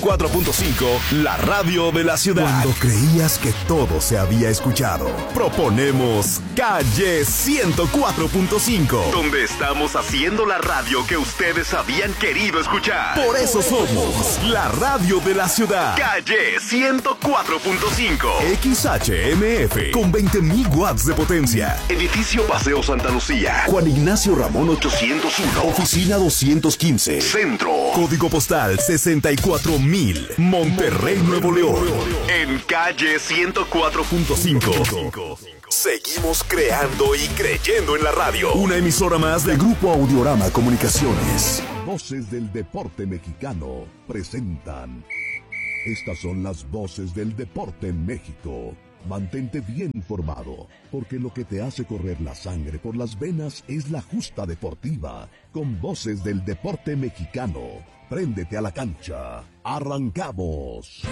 104.5, la radio de la ciudad. Cuando creías que todo se había escuchado, proponemos Calle 104.5, donde estamos haciendo la radio que ustedes habían querido escuchar. Por eso somos la radio de la ciudad. Calle 104.5, XHMF, con 20.000 watts de potencia. Edificio Paseo Santa Lucía, Juan Ignacio Ramón 801, oficina 215, Centro, código postal 64,000, Monterrey, Nuevo León. En Calle 104.5. Seguimos creando y creyendo en la radio. Una emisora más de Grupo Audiorama Comunicaciones. Voces del deporte mexicano presentan. Estas son las voces del deporte en México. Mantente bien informado, porque lo que te hace correr la sangre por las venas es la justa deportiva. Con voces del deporte mexicano, préndete a la cancha. ¡Arrancamos!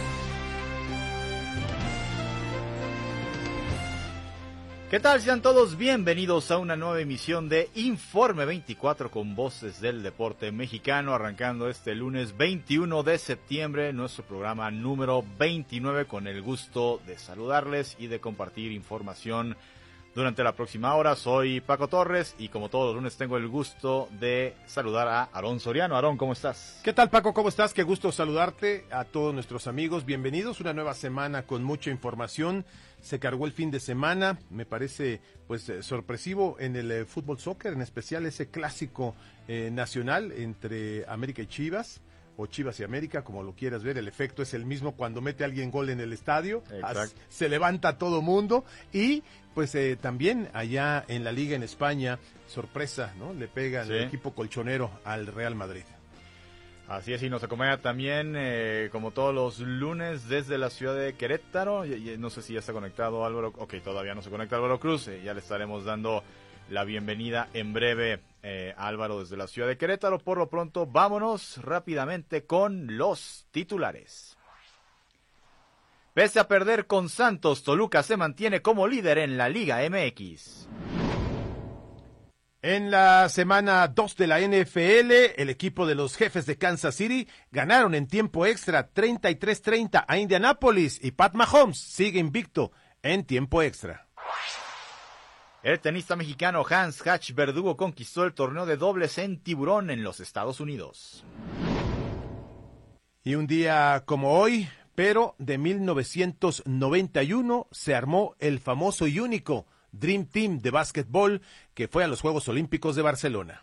¿Qué tal? Sean todos bienvenidos a una nueva emisión de Informe 24 con voces del deporte mexicano, arrancando este lunes 21 de septiembre, nuestro programa número 29, con el gusto de saludarles y de compartir información durante la próxima hora. Soy Paco Torres y como todos los lunes tengo el gusto de saludar a Aarón Soriano. Aarón, ¿cómo estás? ¿Qué tal, Paco? ¿Cómo estás? Qué gusto saludarte a todos nuestros amigos. Bienvenidos, una nueva semana con mucha información. Se cargó el fin de semana, me parece pues sorpresivo en el fútbol soccer, en especial ese clásico nacional entre América y Chivas, o Chivas y América, como lo quieras ver. El efecto es el mismo cuando mete alguien gol en el estadio. Se levanta todo mundo. Y pues también allá en la liga en España, sorpresa, ¿no? Le pega el equipo colchonero al Real Madrid. Así es, y nos acompaña también, como todos los lunes, desde la ciudad de Querétaro. No sé si ya está conectado Álvaro. Ok, todavía no se conecta Álvaro Cruz. Ya le estaremos dando la bienvenida en breve a Álvaro desde la ciudad de Querétaro. Por lo pronto, vámonos rápidamente con los titulares. Pese a perder con Santos, Toluca se mantiene como líder en la Liga MX. En la semana 2 de la NFL, el equipo de los Jefes de Kansas City ganaron en tiempo extra 33-30 a Indianapolis y Pat Mahomes sigue invicto en tiempo extra. El tenista mexicano Hans Hatch Verdugo conquistó el torneo de dobles en Tiburón en los Estados Unidos. Y un día como hoy, pero de 1991, se armó el famoso y único Dream Team de básquetbol que fue a los Juegos Olímpicos de Barcelona.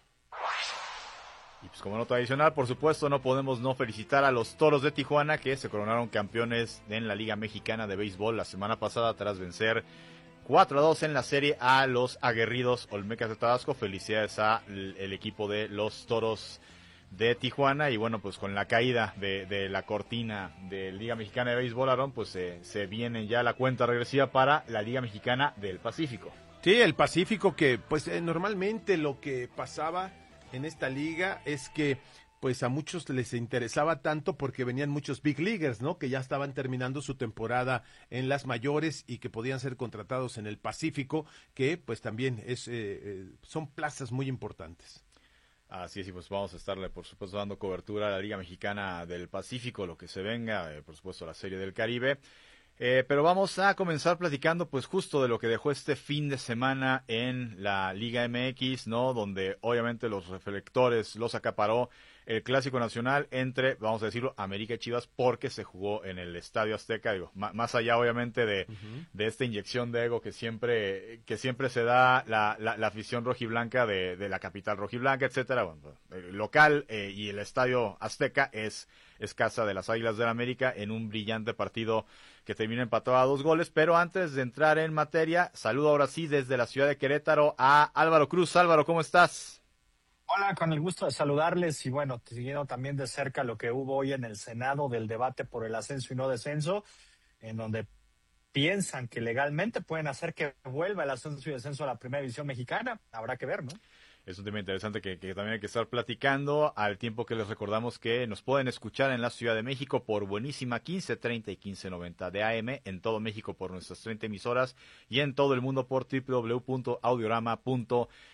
Y pues como nota adicional, por supuesto, no podemos no felicitar a los Toros de Tijuana, que se coronaron campeones en la Liga Mexicana de Béisbol la semana pasada tras vencer 4-2 en la serie a los aguerridos Olmecas de Tabasco. Felicidades al equipo de los Toros de Tijuana. Y bueno, pues con la caída de la cortina de Liga Mexicana de Béisbol, Aarón, pues se viene ya la cuenta regresiva para la Liga Mexicana del Pacífico. Sí, el Pacífico, que pues normalmente lo que pasaba en esta liga es que pues a muchos les interesaba tanto porque venían muchos big leaguers, ¿no? Que ya estaban terminando su temporada en las mayores y que podían ser contratados en el Pacífico, que pues también son plazas muy importantes. Así es, y pues vamos a estarle, por supuesto, dando cobertura a la Liga Mexicana del Pacífico, lo que se venga, por supuesto, la Serie del Caribe. Pero vamos a comenzar platicando, pues, justo de lo que dejó este fin de semana en la Liga MX, ¿no? Donde, obviamente, los reflectores los acaparó el Clásico Nacional entre, vamos a decirlo, América y Chivas, porque se jugó en el Estadio Azteca. Digo, más allá, obviamente, de esta inyección de ego que siempre se da la afición rojiblanca de la capital rojiblanca, etcétera. Bueno, el local y el Estadio Azteca es casa de las Águilas del la América en un brillante partido que termina empatado a 2 goles. Pero antes de entrar en materia, saludo ahora sí desde la ciudad de Querétaro a Álvaro Cruz. Álvaro, ¿cómo estás? Hola, con el gusto de saludarles y bueno, siguiendo también de cerca lo que hubo hoy en el Senado del debate por el ascenso y no descenso, en donde piensan que legalmente pueden hacer que vuelva el ascenso y descenso a la primera división mexicana. Habrá que ver, ¿no? Es un tema interesante que también hay que estar platicando, al tiempo que les recordamos que nos pueden escuchar en la Ciudad de México por Buenísima 1530 y 1590 de AM, en todo México por nuestras 30 emisoras y en todo el mundo por www.audiorama.mx.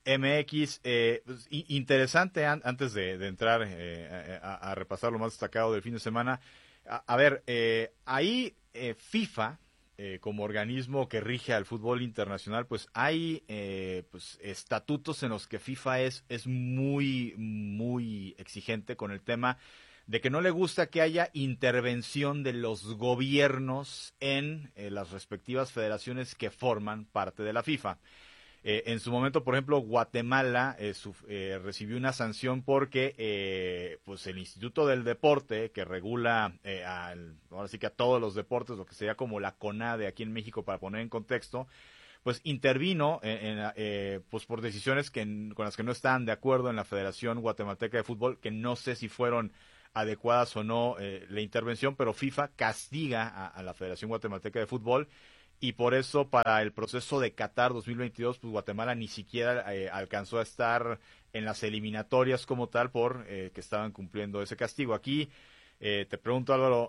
MX, pues, interesante antes de entrar a repasar lo más destacado del fin de semana. A ver, ahí FIFA, como organismo que rige al fútbol internacional, pues hay pues, estatutos en los que FIFA es muy, muy exigente con el tema de que no le gusta que haya intervención de los gobiernos en las respectivas federaciones que forman parte de la FIFA. En su momento, por ejemplo, Guatemala recibió una sanción porque pues el Instituto del Deporte, que regula ahora sí que a todos los deportes, lo que sería como la CONADE aquí en México, para poner en contexto, pues intervino pues por decisiones con las que no estaban de acuerdo en la Federación Guatemalteca de Fútbol, que no sé si fueron adecuadas o no la intervención, pero FIFA castiga a la Federación Guatemalteca de Fútbol. Y por eso para el proceso de Qatar 2022, pues Guatemala ni siquiera alcanzó a estar en las eliminatorias como tal por que estaban cumpliendo ese castigo. Aquí te pregunto, Álvaro,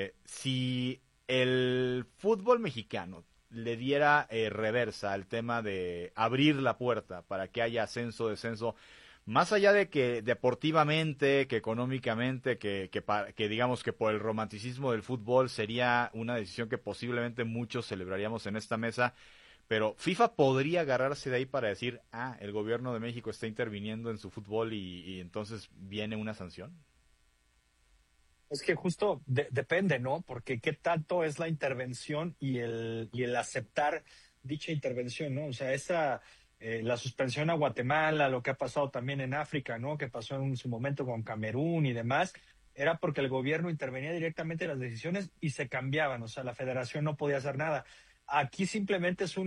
si el fútbol mexicano le diera reversa al tema de abrir la puerta para que haya ascenso, descenso, más allá de que deportivamente, que económicamente, que digamos que por el romanticismo del fútbol sería una decisión que posiblemente muchos celebraríamos en esta mesa, pero FIFA podría agarrarse de ahí para decir, el gobierno de México está interviniendo en su fútbol y entonces viene una sanción. Es que justo depende, ¿no? Porque qué tanto es la intervención y el aceptar dicha intervención, ¿no? O sea, la suspensión a Guatemala, lo que ha pasado también en África, ¿no? Que pasó en su momento con Camerún y demás, era porque el gobierno intervenía directamente en las decisiones y se cambiaban, o sea, la federación no podía hacer nada. Aquí simplemente es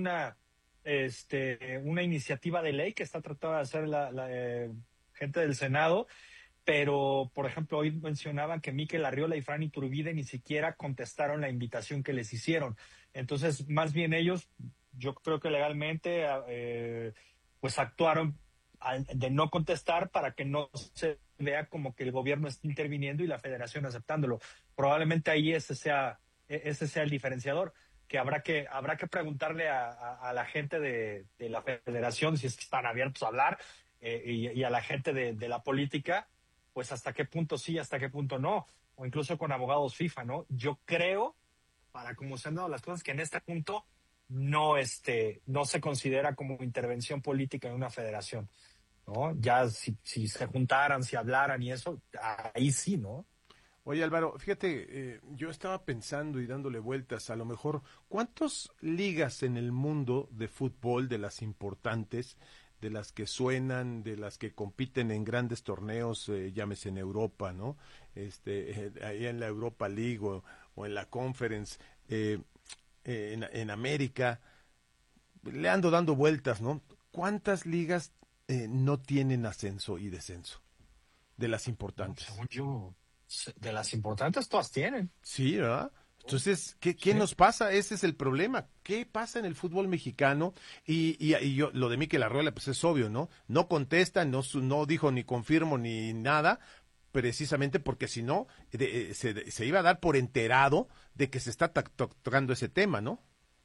una iniciativa de ley que está tratando de hacer la gente del Senado, pero, por ejemplo, hoy mencionaban que Mikel Arriola y Fran Iturbide ni siquiera contestaron la invitación que les hicieron. Entonces, más bien ellos, yo creo que legalmente, pues actuaron de no contestar para que no se vea como que el gobierno está interviniendo y la federación aceptándolo. Probablemente ahí ese sea el diferenciador, que habrá que preguntarle a la gente de la federación si es que están abiertos a hablar, y a la gente de la política, pues hasta qué punto sí, hasta qué punto no, o incluso con abogados FIFA, ¿no? Yo creo, para cómo se han dado las cosas, que en este punto no se considera como intervención política en una federación, ¿no? Ya si se juntaran, si hablaran y eso, ahí sí, ¿no? Oye Álvaro, fíjate, yo estaba pensando y dándole vueltas, a lo mejor, ¿cuántas ligas en el mundo de fútbol, de las importantes, de las que suenan, de las que compiten en grandes torneos, llámese en Europa, ¿no? Ahí en la Europa League o en la Conference, en América, le ando dando vueltas, ¿no? ¿Cuántas ligas no tienen ascenso y descenso? De las importantes. Según yo, de las importantes todas tienen. Sí, ¿verdad? Entonces, ¿qué Sí. nos pasa? Ese es el problema. ¿Qué pasa en el fútbol mexicano? Y yo, lo de Mikel Arriola, pues es obvio, ¿no? No contesta, no dijo ni confirmo ni nada, precisamente porque si no, se iba a dar por enterado de que se está tocando ese tema, ¿no?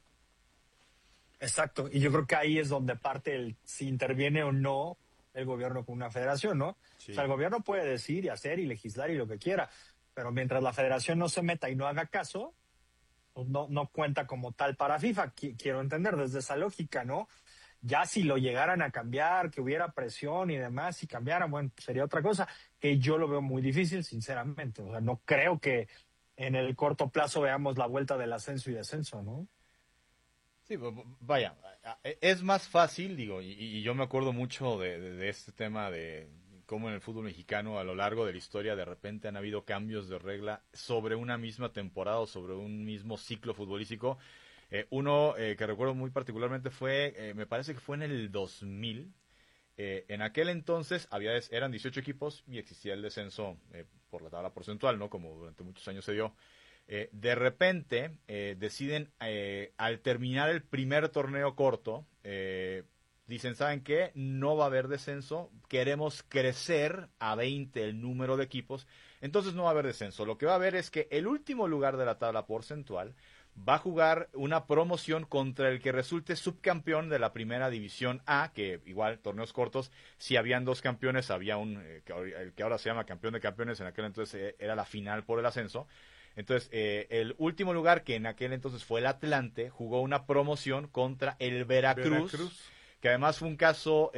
Exacto, y yo creo que ahí es donde parte si interviene o no el gobierno con una federación, ¿no? Sí. O sea, el gobierno puede decir y hacer y legislar y lo que quiera, pero mientras la federación no se meta y no haga caso, pues no cuenta como tal para FIFA. Quiero entender desde esa lógica, ¿no? Ya si lo llegaran a cambiar, que hubiera presión y demás, si cambiaran, bueno, pues sería otra cosa, que yo lo veo muy difícil, sinceramente. O sea, no creo que en el corto plazo veamos la vuelta del ascenso y descenso, ¿no? Sí, vaya, es más fácil, digo, y yo me acuerdo mucho de este tema de cómo en el fútbol mexicano a lo largo de la historia de repente han habido cambios de regla sobre una misma temporada o sobre un mismo ciclo futbolístico. Uno que recuerdo muy particularmente me parece que fue en el 2000. En aquel entonces eran 18 equipos y existía el descenso por la tabla porcentual, ¿no? Como durante muchos años se dio. De repente deciden, al terminar el primer torneo corto, dicen, ¿saben qué? No va a haber descenso, queremos crecer a 20 el número de equipos, entonces no va a haber descenso. Lo que va a haber es que el último lugar de la tabla porcentual va a jugar una promoción contra el que resulte subcampeón de la primera división A, que igual torneos cortos, si habían dos campeones, había el que ahora se llama campeón de campeones, en aquel entonces era la final por el ascenso. Entonces, el último lugar, que en aquel entonces fue el Atlante, jugó una promoción contra el Veracruz. Que además fue un caso,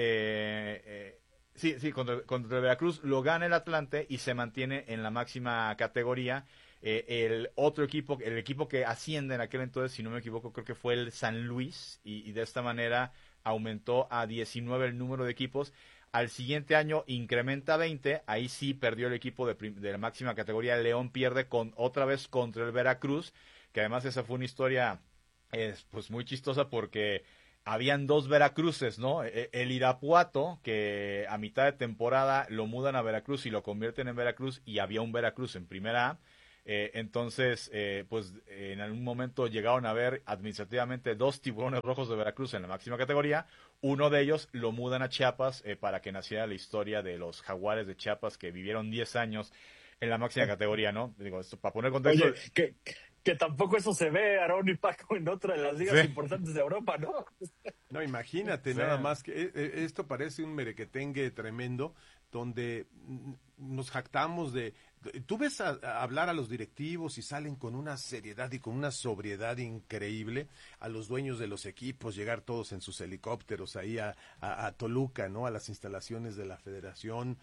contra el Veracruz, lo gana el Atlante y se mantiene en la máxima categoría. El otro equipo, el equipo que asciende en aquel entonces, si no me equivoco, creo que fue el San Luis, y de esta manera aumentó a 19 el número de equipos. Al siguiente año incrementa a 20, ahí sí perdió el equipo de la máxima categoría. León pierde otra vez contra el Veracruz, que además esa fue una historia pues muy chistosa porque habían dos Veracruces, ¿no? El Irapuato, que a mitad de temporada lo mudan a Veracruz y lo convierten en Veracruz, y había un Veracruz en primera A. Entonces, pues en algún momento llegaron a ver administrativamente dos Tiburones Rojos de Veracruz en la máxima categoría. Uno de ellos lo mudan a Chiapas para que naciera la historia de los Jaguares de Chiapas, que vivieron 10 años en la máxima categoría, ¿no? Digo, esto para poner contexto. Oye, que tampoco eso se ve, Aarón y Paco, en otra de las ligas importantes de Europa, ¿no? No, imagínate, nada más que esto parece un merequetengue tremendo, donde nos jactamos de... Tú ves a hablar a los directivos y salen con una seriedad y con una sobriedad increíble, a los dueños de los equipos, llegar todos en sus helicópteros ahí a Toluca, ¿no? A las instalaciones de la federación,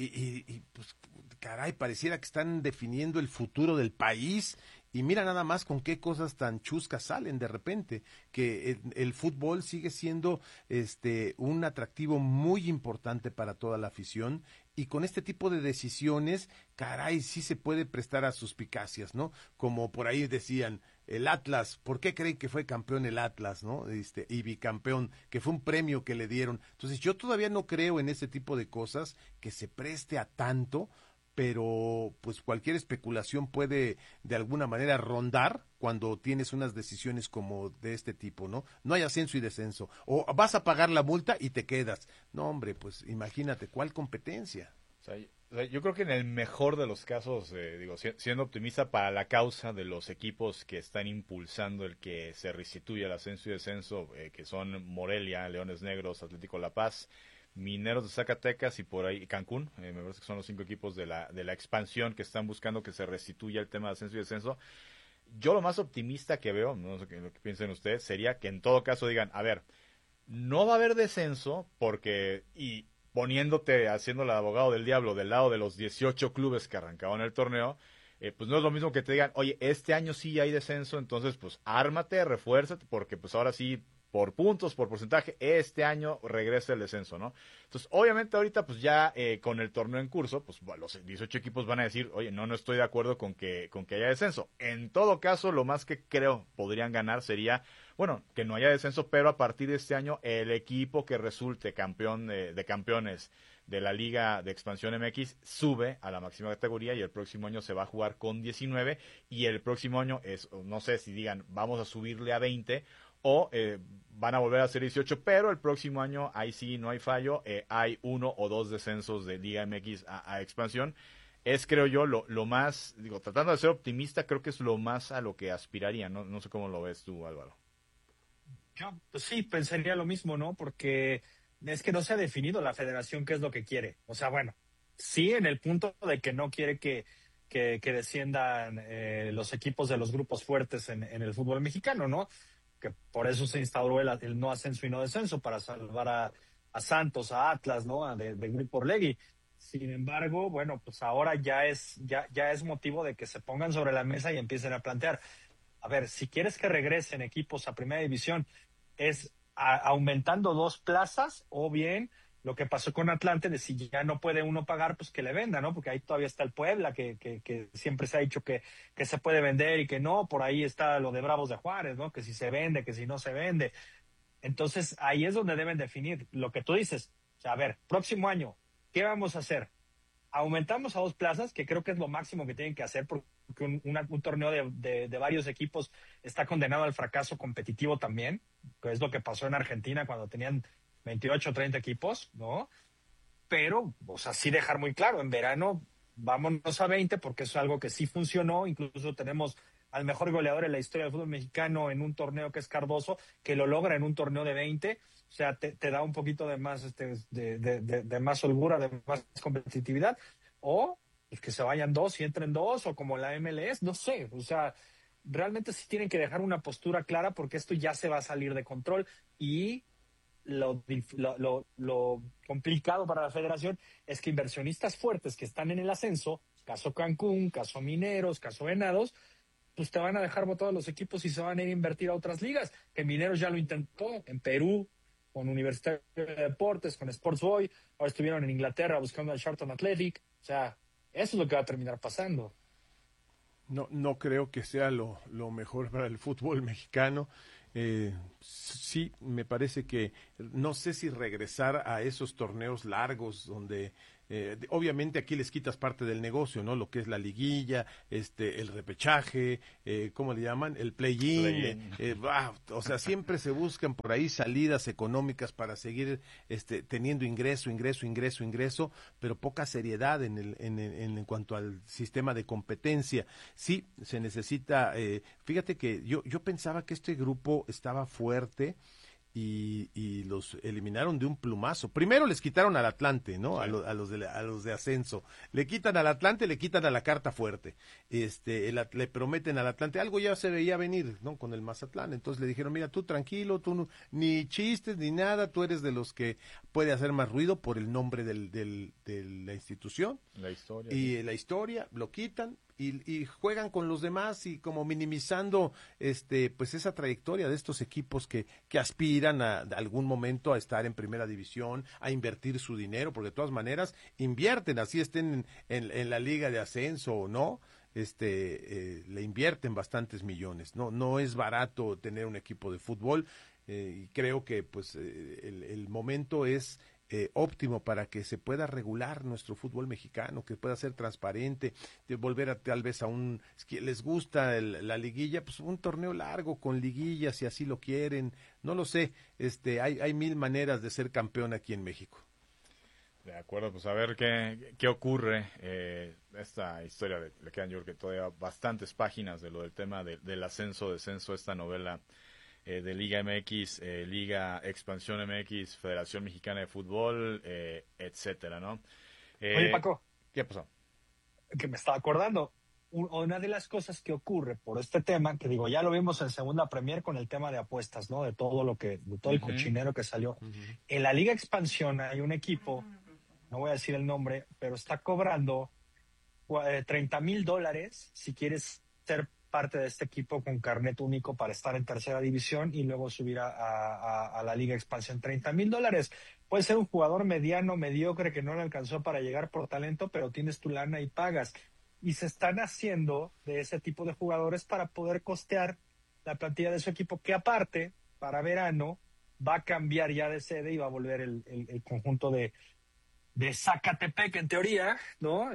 y pues, caray, pareciera que están definiendo el futuro del país. Y mira nada más con qué cosas tan chuscas salen de repente, que el fútbol sigue siendo un atractivo muy importante para toda la afición, y con este tipo de decisiones, caray, sí se puede prestar a suspicacias, ¿no? Como por ahí decían, el Atlas, ¿por qué creen que fue campeón el Atlas, no? Y bicampeón, que fue un premio que le dieron. Entonces yo todavía no creo en ese tipo de cosas que se preste a tanto, pero pues cualquier especulación puede de alguna manera rondar cuando tienes unas decisiones como de este tipo, ¿no? No hay ascenso y descenso, o vas a pagar la multa y te quedas. No, hombre, pues imagínate, ¿cuál competencia? O sea, yo creo que en el mejor de los casos, siendo optimista para la causa de los equipos que están impulsando el que se restituya el ascenso y descenso, que son Morelia, Leones Negros, Atlético La Paz, Mineros de Zacatecas y por ahí Cancún, me parece que son los 5 equipos de la expansión que están buscando que se restituya el tema de ascenso y descenso. Yo lo más optimista que veo, no sé lo que piensen ustedes, sería que en todo caso digan, a ver, no va a haber descenso porque, y poniéndote, haciéndole abogado del diablo del lado de los 18 clubes que arrancaban el torneo, pues no es lo mismo que te digan, oye, este año sí hay descenso, entonces pues ármate, refuérzate, porque pues ahora sí, por puntos, por porcentaje, este año regresa el descenso, ¿no? Entonces, obviamente ahorita, pues ya con el torneo en curso, pues los 18 equipos van a decir, oye, no estoy de acuerdo con que haya descenso. En todo caso, lo más que creo podrían ganar sería, bueno, que no haya descenso, pero a partir de este año, el equipo que resulte campeón de campeones de la Liga de Expansión MX sube a la máxima categoría, y el próximo año se va a jugar con 19, y el próximo año no sé si digan, vamos a subirle a 20, o van a volver a ser 18, pero el próximo año, ahí sí no hay fallo, hay 1 o 2 descensos de Liga MX a expansión. Es, creo yo, lo más, tratando de ser optimista, creo que es lo más a lo que aspiraría, no sé cómo lo ves tú, Álvaro. Yo, pues sí, pensaría lo mismo, ¿no? Porque es que no se ha definido la federación qué es lo que quiere. O sea, bueno, sí en el punto de que no quiere que desciendan los equipos de los grupos fuertes en el fútbol mexicano, ¿no? Que por eso se instauró el no ascenso y no descenso, para salvar a Santos, a Atlas, ¿no? De Grupo Orlegui. Sin embargo, bueno, pues ahora ya es motivo de que se pongan sobre la mesa y empiecen a plantear, a ver, si quieres que regresen equipos a primera división, es aumentando 2 plazas, o bien lo que pasó con Atlante, de si ya no puede uno pagar, pues que le venda, ¿no? Porque ahí todavía está el Puebla, que siempre se ha dicho que se puede vender y que no. Por ahí está lo de Bravos de Juárez, ¿no? Que si se vende, que si no se vende. Entonces, ahí es donde deben definir lo que tú dices. O sea, a ver, próximo año, ¿qué vamos a hacer? Aumentamos a 2 plazas, que creo que es lo máximo que tienen que hacer, porque un torneo de varios equipos está condenado al fracaso competitivo también, que es lo que pasó en Argentina cuando tenían 28 o 30 equipos, ¿no? Pero, o sea, sí dejar muy claro, en verano vámonos a 20, porque eso es algo que sí funcionó. Incluso tenemos al mejor goleador en la historia del fútbol mexicano en un torneo que es Cardoso, que lo logra en un torneo de 20. O sea, te da un poquito de más, de más holgura, de más competitividad. O pues, que se vayan dos y entren dos, o como la MLS, no sé. O sea, realmente sí tienen que dejar una postura clara porque esto ya se va a salir de control. Y lo complicado para la federación es que inversionistas fuertes que están en el ascenso, caso Cancún, caso Mineros, caso Venados, pues te van a dejar botados los equipos y se van a ir a invertir a otras ligas. Que Mineros ya lo intentó en Perú, con Universitario de Deportes, con Sports Boy, ahora estuvieron en Inglaterra buscando al Charlton Athletic. O sea, eso es lo que va a terminar pasando. No creo que sea lo mejor para el fútbol mexicano. Sí, me parece que no sé si regresar a esos torneos largos donde obviamente aquí les quitas parte del negocio, ¿no? Lo que es la liguilla, el repechaje, ¿cómo le llaman? El play-in. O sea, siempre se buscan por ahí salidas económicas para seguir teniendo ingreso, pero poca seriedad en cuanto al sistema de competencia. Sí, se necesita, fíjate que yo pensaba que este grupo estaba fuerte y los eliminaron de un plumazo. Primero les quitaron al Atlante, ¿no? Sí. A los de ascenso. Le quitan al Atlante, le quitan a la carta fuerte. Le prometen al Atlante, algo ya se veía venir, ¿no? Con el Mazatlán. Entonces le dijeron, mira, tú tranquilo, tú no, ni chistes ni nada, tú eres de los que puede hacer más ruido por el nombre de la institución. La historia. Y sí. La historia, lo quitan. Y juegan con los demás y como minimizando pues esa trayectoria de estos equipos que aspiran a algún momento a estar en primera división, a invertir su dinero, porque de todas maneras invierten, así estén en la liga de ascenso o no, le invierten bastantes millones. No es barato tener un equipo de fútbol, y creo que pues el momento es óptimo para que se pueda regular nuestro fútbol mexicano, que pueda ser transparente, de volver a tal vez que les gusta la liguilla, pues un torneo largo con liguillas si así lo quieren, no lo sé, hay mil maneras de ser campeón aquí en México. De acuerdo, pues a ver qué ocurre. Esta historia le quedan yo creo que todavía bastantes páginas de lo del tema del ascenso, descenso, esta novela de Liga MX, Liga Expansión MX, Federación Mexicana de Fútbol, etcétera, ¿no? Oye, Paco. ¿Qué pasó? Que me estaba acordando, una de las cosas que ocurre por este tema, que digo, ya lo vimos en Segunda Premier con el tema de apuestas, ¿no? De todo el cochinero que salió. En la Liga Expansión hay un equipo, no voy a decir el nombre, pero está cobrando $30,000 si quieres ser parte de este equipo con carnet único para estar en tercera división y luego subir a la Liga Expansión. $30,000. Puede ser un jugador mediano, mediocre, que no le alcanzó para llegar por talento, pero tienes tu lana y pagas. Y se están haciendo de ese tipo de jugadores para poder costear la plantilla de su equipo, que aparte, para verano, va a cambiar ya de sede y va a volver el conjunto de Zacatepec, en teoría, ¿no?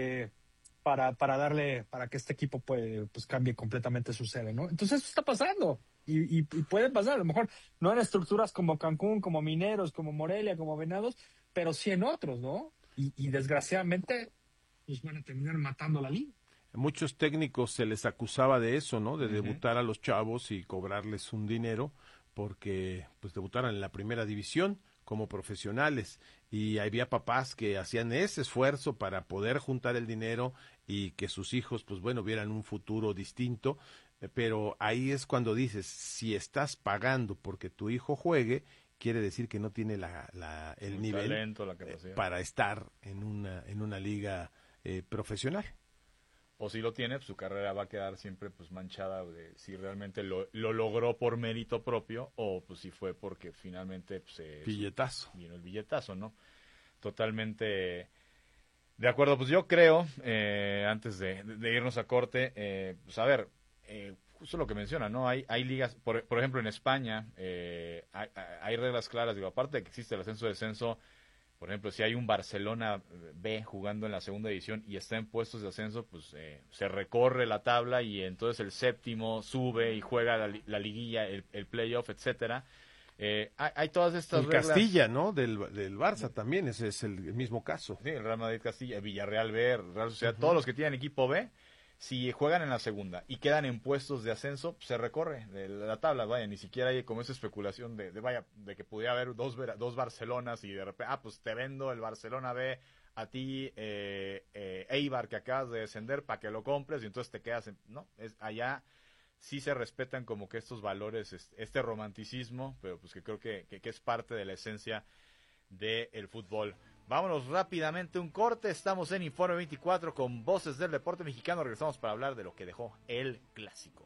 Para que este equipo pues cambie completamente su sede, ¿no? Entonces eso está pasando y puede pasar, a lo mejor no en estructuras como Cancún, como Mineros, como Morelia, como Venados, pero sí en otros, ¿no? Y desgraciadamente pues van a terminar matando la liga. Muchos técnicos se les acusaba de eso, ¿no? De debutar a los chavos y cobrarles un dinero porque pues debutaran en la primera división como profesionales, y había papás que hacían ese esfuerzo para poder juntar el dinero y que sus hijos pues bueno vieran un futuro distinto, pero ahí es cuando dices, si estás pagando porque tu hijo juegue, quiere decir que no tiene el nivel talento, la capacidad para estar en una liga profesional. O si lo tiene, pues su carrera va a quedar siempre pues manchada de si realmente lo logró por mérito propio o pues si fue porque finalmente pues, billetazo. Vino el billetazo, ¿no? Totalmente de acuerdo. Pues yo creo, antes de irnos a corte, pues a ver, justo lo que menciona, ¿no? Hay ligas, por ejemplo en España, hay reglas claras, digo, aparte de que existe el ascenso-descenso. Por ejemplo, si hay un Barcelona B jugando en la segunda división y está en puestos de ascenso, pues se recorre la tabla y entonces el séptimo sube y juega la liguilla, el playoff, etcétera. Hay todas estas reglas. Castilla, ¿no? Del Barça también, ese es el mismo caso. Sí, el Real Madrid Castilla, Villarreal B, Real Sociedad, todos los que tienen equipo B, si juegan en la segunda y quedan en puestos de ascenso, se recorre la tabla, vaya, ni siquiera hay como esa especulación de que pudiera haber dos Barcelonas y de repente, pues te vendo el Barcelona B a ti, Eibar, que acabas de descender, para que lo compres y entonces te quedas no, allá sí se respetan como que estos valores, este romanticismo, pero pues que creo que es parte de la esencia del fútbol. Vámonos rápidamente un corte, estamos en Informe 24 con Voces del Deporte Mexicano, regresamos para hablar de lo que dejó el Clásico.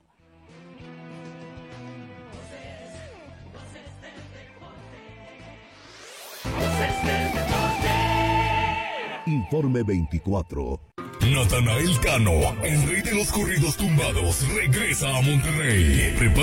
Informe 24. Natanael Cano, el rey de los corridos tumbados, regresa a Monterrey. Prepara